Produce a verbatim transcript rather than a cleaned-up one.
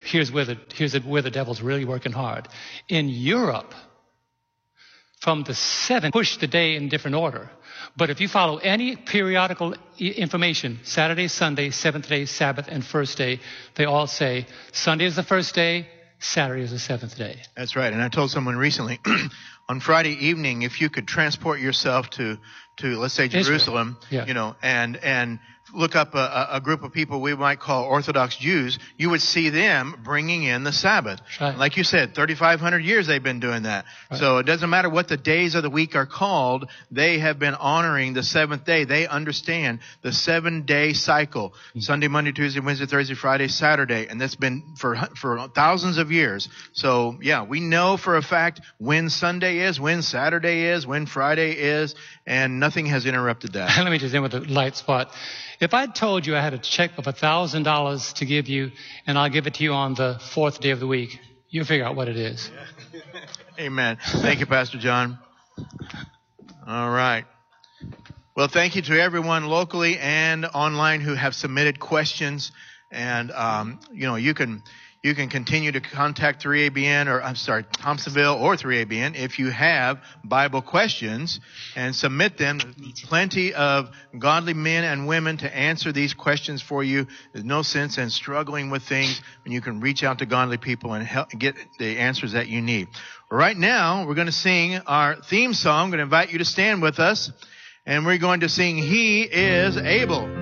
here's where the, here's where the devil's really working hard. In Europe, from the seventh, push the day in different order. But if you follow any periodical information, Saturday, Sunday, seventh day, Sabbath, and first day, they all say Sunday is the first day, Saturday is the seventh day. That's right. And I told someone recently, on Friday evening, if you could transport yourself to, to let's say, Jerusalem, yeah. you know, and and look up a, a group of people we might call Orthodox Jews, you would see them bringing in the Sabbath. Right. Like you said, thirty-five hundred years they've been doing that. Right. So it doesn't matter what the days of the week are called, they have been honoring the seventh day. They understand the seven-day cycle. Mm-hmm. Sunday, Monday, Tuesday, Wednesday, Thursday, Friday, Saturday. And that's been for for thousands of years. So, yeah, we know for a fact when Sunday is, when Saturday is, when Friday is, and nothing has interrupted that. Let me just end with a light spot. If I told you I had a check of one thousand dollars to give you, and I'll give it to you on the fourth day of the week, you'll figure out what it is. Amen. Thank you, Pastor John. All right. Well, thank you to everyone locally and online who have submitted questions. And, um, you know, you can... You can continue to contact three A B N, or I'm sorry, Thompsonville or three A B N if you have Bible questions, and submit them. There's plenty of godly men and women to answer these questions for you. There's no sense in struggling with things when you can reach out to godly people and help get the answers that you need. Right now, we're going to sing our theme song. I'm going to invite you to stand with us, and we're going to sing "He is Able."